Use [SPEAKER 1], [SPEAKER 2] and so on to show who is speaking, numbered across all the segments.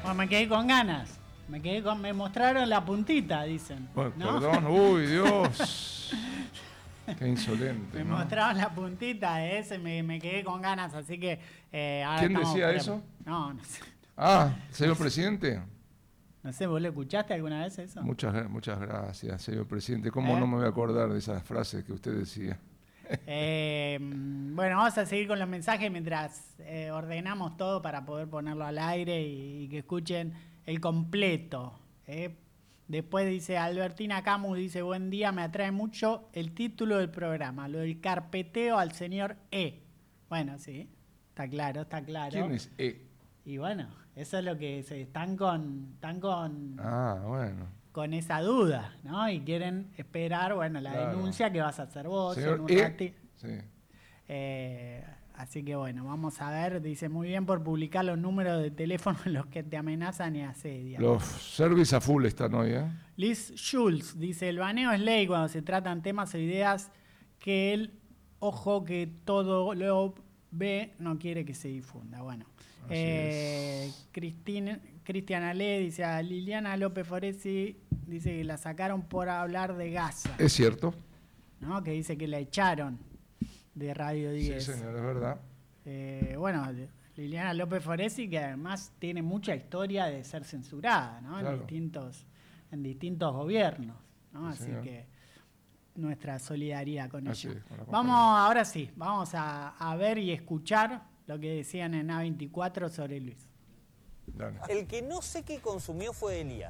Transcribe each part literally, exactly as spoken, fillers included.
[SPEAKER 1] Bueno, me quedé con ganas. Me quedé con... Me mostraron la puntita, dicen.
[SPEAKER 2] Bueno,
[SPEAKER 1] ¿no?
[SPEAKER 2] perdón, uy, Dios. Qué insolente,
[SPEAKER 1] Me
[SPEAKER 2] ¿no?
[SPEAKER 1] mostraron la puntita de ese, me, me quedé con ganas, así que... Eh, ahora
[SPEAKER 2] ¿Quién
[SPEAKER 1] estamos
[SPEAKER 2] decía
[SPEAKER 1] pre-
[SPEAKER 2] eso?
[SPEAKER 1] No, no sé.
[SPEAKER 2] Ah, señor presidente.
[SPEAKER 1] No sé, ¿vos lo escuchaste alguna vez eso?
[SPEAKER 2] Muchas, muchas gracias, señor presidente. ¿Cómo
[SPEAKER 1] ¿Eh?
[SPEAKER 2] no me voy a acordar de esas frases que usted decía?
[SPEAKER 1] Eh, bueno, vamos a seguir con los mensajes mientras eh, ordenamos todo para poder ponerlo al aire y, y que escuchen el completo. ¿eh? Después dice Albertina Camus, dice, buen día, me atrae mucho el título del programa, lo del carpeteo al señor E. Bueno, sí, está claro, está claro.
[SPEAKER 2] ¿Quién es E?
[SPEAKER 1] Y bueno, eso es lo que se están con, están con,
[SPEAKER 2] Ah, bueno.
[SPEAKER 1] con esa duda, ¿no? Y quieren esperar, bueno, la
[SPEAKER 2] Claro.
[SPEAKER 1] denuncia que vas a hacer vos
[SPEAKER 2] Señor
[SPEAKER 1] en un
[SPEAKER 2] E.
[SPEAKER 1] rati-
[SPEAKER 2] Sí.
[SPEAKER 1] Eh, así que bueno, vamos a ver, dice muy bien por publicar los números de teléfono en los que te amenazan y asedian.
[SPEAKER 2] Los service a full están hoy, ¿eh?
[SPEAKER 1] Liz Schultz dice, el baneo es ley cuando se tratan temas o ideas que el ojo que todo lo ve no quiere que se difunda. Bueno,
[SPEAKER 2] Así
[SPEAKER 1] eh, Cristina, Cristiana Le dice a Liliana López Foresi, dice que la sacaron por hablar de Gaza,
[SPEAKER 2] Es cierto.
[SPEAKER 1] ¿no? Que dice que la echaron de Radio diez.
[SPEAKER 2] Sí, señor, es verdad.
[SPEAKER 1] Eh, bueno, Liliana López Foresi, que además tiene mucha historia de ser censurada, ¿no?
[SPEAKER 2] Claro.
[SPEAKER 1] En distintos, en distintos gobiernos, ¿no?
[SPEAKER 2] Sí,
[SPEAKER 1] Así
[SPEAKER 2] señor.
[SPEAKER 1] que nuestra solidaridad con
[SPEAKER 2] Así
[SPEAKER 1] ella.
[SPEAKER 2] es, con la
[SPEAKER 1] Vamos,
[SPEAKER 2] compañera.
[SPEAKER 1] ahora sí, vamos a, a ver y escuchar lo que decían en A veinticuatro sobre Luis.
[SPEAKER 2] Dale.
[SPEAKER 3] El que no sé qué consumió fue Elía.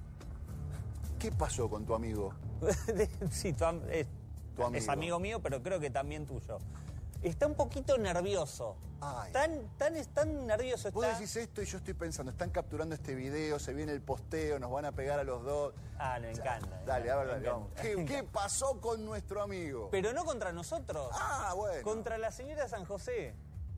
[SPEAKER 4] ¿Qué pasó con tu amigo?
[SPEAKER 3] sí, tu am- es,
[SPEAKER 4] Tu amigo.
[SPEAKER 3] es amigo mío, pero creo que también tuyo. Está un poquito nervioso.
[SPEAKER 4] Ay.
[SPEAKER 3] Tan, tan, tan nervioso
[SPEAKER 4] Vos
[SPEAKER 3] está.
[SPEAKER 4] decís esto y yo estoy pensando, están capturando este video, se viene el posteo, nos van a pegar a los dos.
[SPEAKER 3] Ah, me encanta.
[SPEAKER 4] Dale, a ver,
[SPEAKER 3] me
[SPEAKER 4] dale,
[SPEAKER 3] encanta.
[SPEAKER 4] vamos. ¿Qué, qué pasó con nuestro amigo?
[SPEAKER 3] Pero no contra nosotros.
[SPEAKER 4] Ah, bueno.
[SPEAKER 3] Contra la señora San José.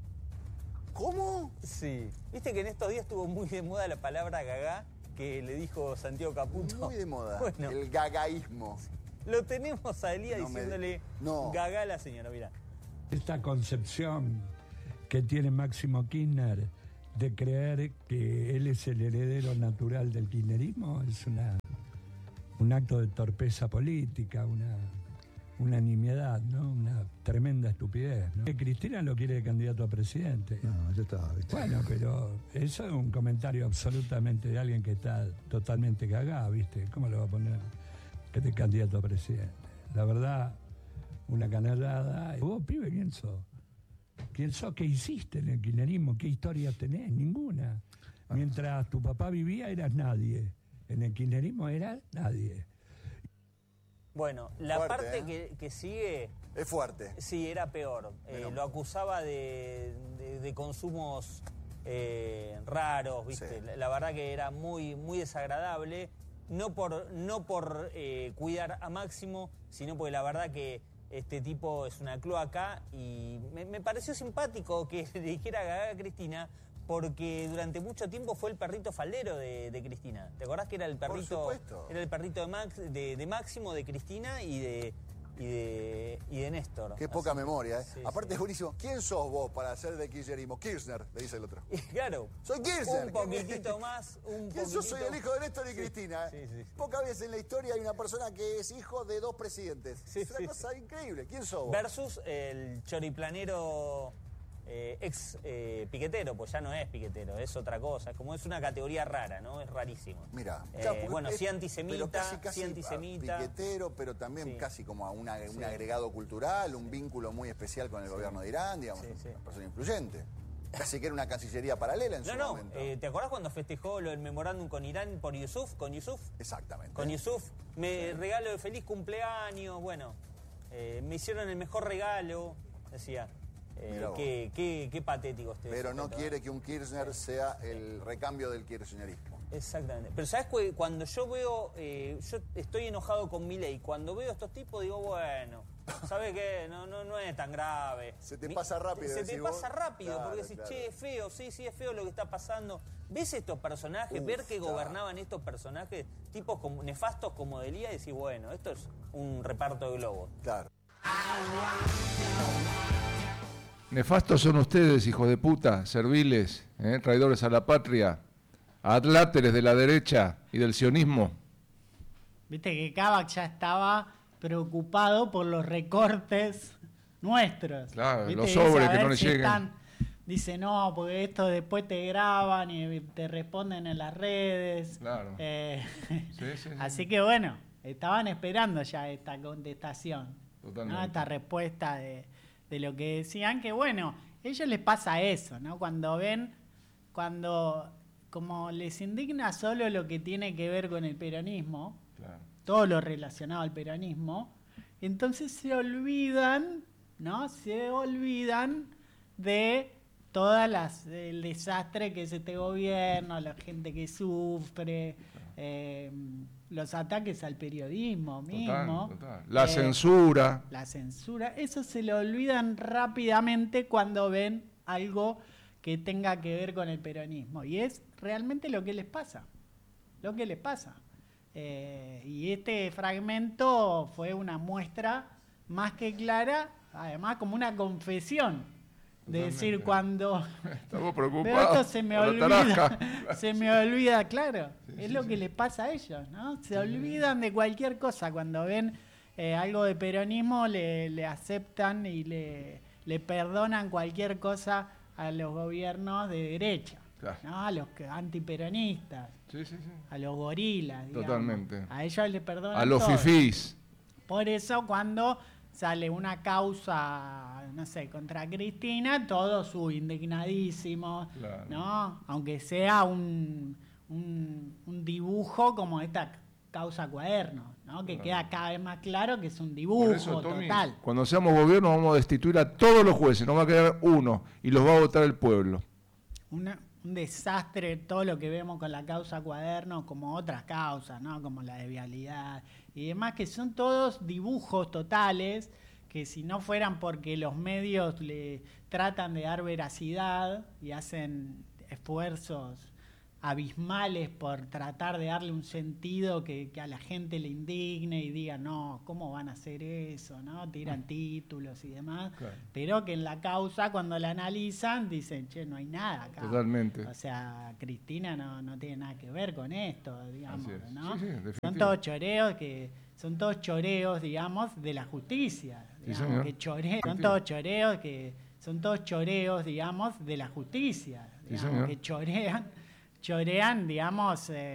[SPEAKER 4] ¿Cómo?
[SPEAKER 3] Sí. Viste que en estos días estuvo muy de moda la palabra gagá que le dijo Santiago Caputo.
[SPEAKER 4] Muy de moda.
[SPEAKER 3] Bueno,
[SPEAKER 4] El gagaísmo.
[SPEAKER 3] lo tenemos a Elía
[SPEAKER 4] No me-
[SPEAKER 3] diciéndole
[SPEAKER 4] no.
[SPEAKER 3] gagá a la señora, mirá.
[SPEAKER 5] Esta concepción que tiene Máximo Kirchner de creer que él es el heredero natural del kirchnerismo es una, un acto de torpeza política, una, una nimiedad, ¿no? Una tremenda estupidez, ¿no? Que Cristina lo quiere de candidato a presidente.
[SPEAKER 6] No, ya está, ¿viste?
[SPEAKER 5] Bueno, pero eso es un comentario absolutamente de alguien que está totalmente cagado, ¿viste? ¿Cómo le va a poner que de candidato a presidente? La verdad, una canallada. ¿Y vos, pibe, quién sos? ¿Quién sos? ¿Qué hiciste en el kirchnerismo? ¿Qué historia tenés? Ninguna. Mientras tu papá vivía, eras nadie. En el kirchnerismo eras nadie.
[SPEAKER 3] Bueno, la
[SPEAKER 4] Fuerte,
[SPEAKER 3] parte
[SPEAKER 4] ¿eh?
[SPEAKER 3] que, que sigue,
[SPEAKER 4] Es fuerte.
[SPEAKER 3] sí, era peor. Eh,
[SPEAKER 4] Menos.
[SPEAKER 3] lo acusaba de, de- de consumos eh, raros, ¿viste?
[SPEAKER 4] Sí.
[SPEAKER 3] La, la verdad que era muy, muy desagradable. No por, no por eh, cuidar a Máximo, sino porque la verdad que este tipo es una cloaca y me, me pareció simpático que le dijera Gagá a Cristina porque durante mucho tiempo fue el perrito faldero de, de Cristina. ¿Te acordás que era el perrito?
[SPEAKER 4] supuesto.
[SPEAKER 3] Era el perrito de, Max, de, de Máximo, de Cristina y de, y de, y de Néstor.
[SPEAKER 4] Qué poca
[SPEAKER 3] Así-
[SPEAKER 4] memoria, ¿eh?
[SPEAKER 3] sí,
[SPEAKER 4] Aparte
[SPEAKER 3] sí.
[SPEAKER 4] es buenísimo. ¿Quién sos vos para hacer de kirchnerismo? Kirchner, le dice el otro.
[SPEAKER 3] Y claro.
[SPEAKER 4] Soy Kirchner.
[SPEAKER 3] Un poquitito más, un
[SPEAKER 4] ¿Quién sos? Soy
[SPEAKER 3] poquitito-
[SPEAKER 4] el hijo de Néstor y
[SPEAKER 3] Sí,
[SPEAKER 4] Cristina.
[SPEAKER 3] sí, sí, sí.
[SPEAKER 4] Pocas veces en la historia hay una persona que es hijo de dos presidentes.
[SPEAKER 3] Sí,
[SPEAKER 4] es una
[SPEAKER 3] sí,
[SPEAKER 4] cosa increíble. ¿Quién sos vos?
[SPEAKER 3] Versus el choriplanero eh, ex eh, piquetero, pues ya no es piquetero, es otra cosa. Es como es una categoría rara, ¿no? Es rarísimo.
[SPEAKER 4] Mira,
[SPEAKER 3] Eh,
[SPEAKER 4] claro, porque
[SPEAKER 3] bueno,
[SPEAKER 4] es-
[SPEAKER 3] sí antisemita,
[SPEAKER 4] pero casi, casi
[SPEAKER 3] sí antisemita.
[SPEAKER 4] piquetero, pero también
[SPEAKER 3] Sí.
[SPEAKER 4] casi como a una- un
[SPEAKER 3] Sí.
[SPEAKER 4] agregado cultural, un vínculo muy especial con el gobierno de Irán, digamos,
[SPEAKER 3] Sí, sí.
[SPEAKER 4] una persona influyente. Casi que era una cancillería paralela en
[SPEAKER 3] No,
[SPEAKER 4] su
[SPEAKER 3] no,
[SPEAKER 4] momento.
[SPEAKER 3] eh, ¿te acordás cuando festejó lo del memorándum con Irán por Yusuf? Con Yusuf.
[SPEAKER 4] Exactamente.
[SPEAKER 3] Con Yusuf, me regalo de feliz cumpleaños, bueno, eh, me hicieron el mejor regalo, decía. Eh,
[SPEAKER 4] Mirá vos.
[SPEAKER 3] qué, qué, qué patético este
[SPEAKER 4] Pero no
[SPEAKER 3] sujeto,
[SPEAKER 4] quiere que un Kirchner sea el recambio del kirchnerismo.
[SPEAKER 3] Exactamente. Pero ¿sabes qué? Cuando yo veo, eh, yo estoy enojado con Milei, cuando veo a estos tipos digo, bueno, ¿sabes qué? No, no, no es tan grave.
[SPEAKER 4] Se te
[SPEAKER 3] Mi-
[SPEAKER 4] pasa rápido,
[SPEAKER 3] Se te
[SPEAKER 4] decís
[SPEAKER 3] pasa
[SPEAKER 4] vos.
[SPEAKER 3] rápido,
[SPEAKER 4] Claro,
[SPEAKER 3] porque decís,
[SPEAKER 4] claro.
[SPEAKER 3] che, es feo, sí, sí, es feo lo que está pasando. ¿Ves estos personajes?
[SPEAKER 4] Uf,
[SPEAKER 3] ver que
[SPEAKER 4] claro.
[SPEAKER 3] gobernaban estos personajes, tipos como, nefastos como Delía, y decís, bueno, esto es un reparto de globos.
[SPEAKER 4] Claro.
[SPEAKER 2] Nefastos son ustedes, hijos de puta, serviles, ¿eh? Traidores a la patria. adláteres de la derecha y del sionismo.
[SPEAKER 1] Viste que Kavak ya estaba preocupado por los recortes nuestros.
[SPEAKER 2] Claro,
[SPEAKER 1] ¿Viste?
[SPEAKER 2] los
[SPEAKER 1] Dice,
[SPEAKER 2] sobres
[SPEAKER 1] a
[SPEAKER 2] que no
[SPEAKER 1] ver
[SPEAKER 2] le
[SPEAKER 1] si
[SPEAKER 2] lleguen.
[SPEAKER 1] están- Dice, no, porque esto después te graban y te responden en las redes.
[SPEAKER 2] Claro.
[SPEAKER 1] Eh,
[SPEAKER 2] Sí, sí, sí.
[SPEAKER 1] Así que bueno, estaban esperando ya esta contestación, ¿no?
[SPEAKER 2] Totalmente.
[SPEAKER 1] Esta respuesta de, de lo que decían, que bueno, a ellos les pasa eso, ¿no? Cuando ven, cuando como les indigna solo lo que tiene que ver con el peronismo,
[SPEAKER 2] Claro.
[SPEAKER 1] todo lo relacionado al peronismo, entonces se olvidan, ¿no? Se olvidan de todas las el desastre que es este gobierno, la gente que sufre, eh, los ataques al periodismo mismo,
[SPEAKER 2] Total, total. La
[SPEAKER 1] eh,
[SPEAKER 2] censura.
[SPEAKER 1] la censura, eso se lo olvidan rápidamente cuando ven algo que tenga que ver con el peronismo. Y es realmente lo que les pasa, lo que les pasa. Eh, y este fragmento fue una muestra más que clara, además como una confesión. De
[SPEAKER 2] Totalmente.
[SPEAKER 1] decir cuando
[SPEAKER 2] Estamos
[SPEAKER 1] veo
[SPEAKER 2] preocupados.
[SPEAKER 1] esto se me
[SPEAKER 2] por la
[SPEAKER 1] olvida,
[SPEAKER 2] tarasca.
[SPEAKER 1] se me olvida, claro.
[SPEAKER 2] Sí,
[SPEAKER 1] es
[SPEAKER 2] sí,
[SPEAKER 1] lo
[SPEAKER 2] sí.
[SPEAKER 1] que les pasa a ellos, ¿no? Se olvidan de cualquier cosa. Cuando ven eh, algo de peronismo, le, le aceptan y le, le perdonan cualquier cosa a los gobiernos de derecha,
[SPEAKER 2] Claro.
[SPEAKER 1] ¿no? A los que- antiperonistas,
[SPEAKER 2] Sí, sí, sí.
[SPEAKER 1] a los gorilas, digamos.
[SPEAKER 2] Totalmente.
[SPEAKER 1] A ellos les perdonan
[SPEAKER 2] A los
[SPEAKER 1] todo.
[SPEAKER 2] fifís.
[SPEAKER 1] Por eso cuando sale una causa, no sé, contra Cristina, todos su indignadísimos,
[SPEAKER 2] Claro.
[SPEAKER 1] ¿no? Aunque sea un, un, un dibujo como esta causa Cuaderno, ¿no? Que
[SPEAKER 2] Claro.
[SPEAKER 1] queda cada vez más claro que es un
[SPEAKER 2] Por
[SPEAKER 1] dibujo
[SPEAKER 2] eso, Tommy,
[SPEAKER 1] total.
[SPEAKER 2] cuando seamos gobierno vamos a destituir a todos los jueces, no va a quedar uno y los va a votar el pueblo.
[SPEAKER 1] Una- un desastre todo lo que vemos con la causa Cuaderno, como otras causas, ¿no? Como la de vialidad y demás, que son todos dibujos totales, que si no fueran porque los medios le tratan de dar veracidad y hacen esfuerzos abismales por tratar de darle un sentido que, que a la gente le indigne y diga, no, ¿cómo van a hacer eso? ¿No? Tiran títulos y demás.
[SPEAKER 2] Claro.
[SPEAKER 1] Pero que en la causa, cuando la analizan, dicen, che, no hay nada acá.
[SPEAKER 2] Totalmente.
[SPEAKER 1] O sea, Cristina no, no tiene nada que ver con esto, digamos,
[SPEAKER 2] Así es.
[SPEAKER 1] ¿no?
[SPEAKER 2] Sí, sí,
[SPEAKER 1] son
[SPEAKER 2] definitivo.
[SPEAKER 1] todos choreos que son todos choreos, digamos, de la justicia. Digamos,
[SPEAKER 2] señor.
[SPEAKER 1] que chore- son
[SPEAKER 2] Definitivo.
[SPEAKER 1] todos choreos que son todos choreos, digamos, de la justicia. Digamos,
[SPEAKER 2] señor.
[SPEAKER 1] que chorean, chorean, digamos, eh,